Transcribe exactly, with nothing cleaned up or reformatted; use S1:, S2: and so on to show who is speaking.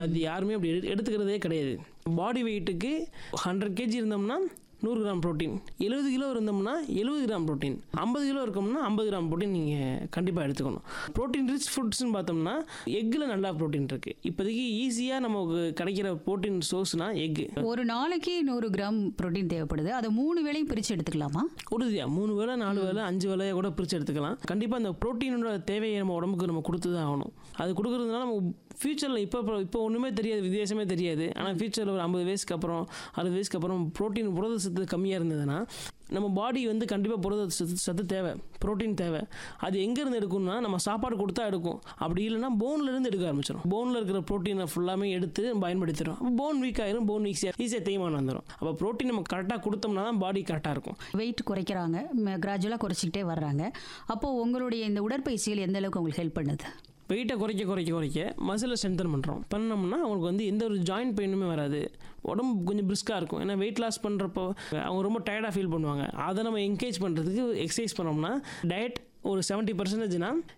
S1: அது யாருமே அப்படி எடு எடுத்துக்கிறதே கிடையாது. பாடி வெயிட்டுக்கு ஹண்ட்ரட் கேஜி இருந்தோம்னா நூறு கிராம் ப்ரோட்டீன், எழுபது கிலோ இருந்தோம்னா எழுபது கிராம் ப்ரோட்டீன், ஐம்பது கிலோ இருக்கோம்னா ஐம்பது கிராம் ப்ரோட்டீன் நீங்கள் கண்டிப்பாக எடுத்துக்கணும். ப்ரோட்டீன் ரிச் ஃபுட்ஸ்னு பார்த்தோம்னா எக்கில் நல்லா ப்ரோட்டீன் இருக்குது. இப்போதைக்கு ஈஸியாக நமக்கு கிடைக்கிற ப்ரோட்டீன் சோர்ஸ்னால் எக்கு.
S2: ஒரு நாளைக்கு நூறு கிராம் புரோட்டீன் தேவைப்படுது. அதை மூணு வேளையும் பிரித்து எடுத்துக்கலாமா?
S1: உறுதியா மூணு வேளை நாலு வேளை அஞ்சு வேலையை கூட பிரித்து எடுத்துக்கலாம். கண்டிப்பாக அந்த ப்ரோட்டீனோட தேவையை நம்ம உடம்புக்கு நம்ம கொடுத்து தான் ஆகணும். அது கொடுக்குறதுனால நம்ம ஃபியூச்சரில் இப்போ இப்போ ஒன்றுமே தெரியாது, வித்தியாசமே தெரியாது. ஆனால் ஃபியூச்சரில் ஒரு ஐம்பது வயசுக்கு அப்புறம் அறுபது வயசுக்கு அப்புறம் ப்ரோட்டீன் புரத சத்து கம்மியாக இருந்ததுன்னா நம்ம பாடி வந்து கண்டிப்பாக புரத சத்து சத்து தேவை, ப்ரோட்டீன் தேவை. அது எங்கேருந்து எடுக்கணும்னா நம்ம சாப்பாடு கொடுத்தா எடுக்கும். அப்படி இல்லைன்னா போன்லேருந்து எடுக்க ஆரம்பிச்சிடும். போனில் இருக்கிற ப்ரோட்டீனை ஃபுல்லாமே எடுத்து பயன்படுத்திடும். அப்போ போன் வீக் ஆயிரும், போன் ஈஸியாக ஈஸியாக தேய்மானம் வந்துடும். அப்போ ப்ரோட்டீன் நம்ம கரெக்டாக கொடுத்தோம்னா தான் பாடி கரெக்டாக இருக்கும்.
S2: வெயிட் குறைக்கிறாங்க, கிராஜுவலாக குறைச்சிக்கிட்டே வர்றாங்க. அப்போது உங்களுடைய இந்த உடற்பயிற்சிகள் எந்த அளவுக்கு உங்களுக்கு ஹெல்ப் பண்ணுது?
S1: வெயிட்டை குறைக்க குறைக்க குறைக்க மசிலை ஸ்ட்ரென்தன் பண்ணுறோம். பண்ணோம்னா அவங்களுக்கு வந்து எந்த ஒரு ஜாயின்ட் பெயினுமே வராது. உடம்பு கொஞ்சம் பிரிஸ்காக இருக்கும். ஏன்னா வெயிட் லாஸ் பண்ணுறப்போ அவங்க ரொம்ப டயர்டாக ஃபீல் பண்ணுவாங்க. அதை நம்ம என்கரேஜ் பண்ணுறதுக்கு எக்ஸசைஸ் பண்ணோம்னா டயட் ஒரு செவன்ட்டி பர்சன்டேஜ்னா